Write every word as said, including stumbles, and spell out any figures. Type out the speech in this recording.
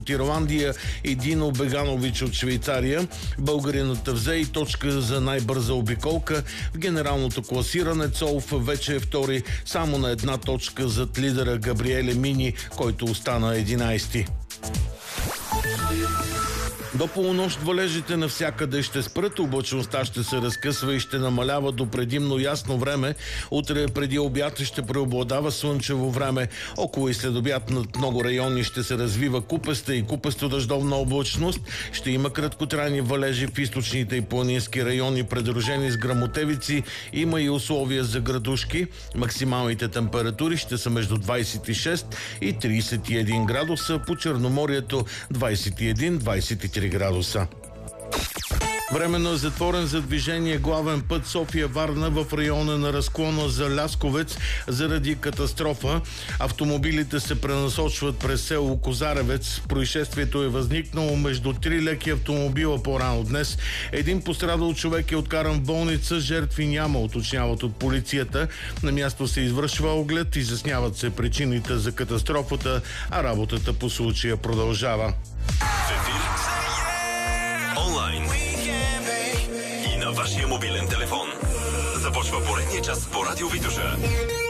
от Ирландия и Дино Беганович от Швейцария. Българинът взе и точка за най-бърза обиколка. В генералното класиране Цолов вече е втори, само на една точка зад лидера Габриеле Мини, който остана единайсети. До полунощ валежите навсякъде ще спрат, облачността ще се разкъсва и ще намалява до предимно ясно време. Утре преди обяд ще преобладава слънчево време. Около и след обяд над много райони ще се развива купеста и купесто дъждовна облачност. Ще има краткотрайни валежи в източните и планински райони, придружени с гръмотевици. Има и условия за градушки. Максималните температури ще са между двайсет и шест и трийсет и един градуса. По Черноморието двайсет и един до двайсет и три градуса. Временно е затворен за движение главен път София-Варна в района на разклона за Лясковец заради катастрофа. Автомобилите се пренасочват през село Козаревец. Происшествието е възникнало между три леки автомобила по-рано днес. Един пострадал човек е откаран в болница, жертви няма, уточняват от полицията. На място се извършва оглед, изясняват се причините за катастрофата, а работата по случая продължава. Онлайн и на вашия мобилен телефон. Започва поредния час по Радио Витоша.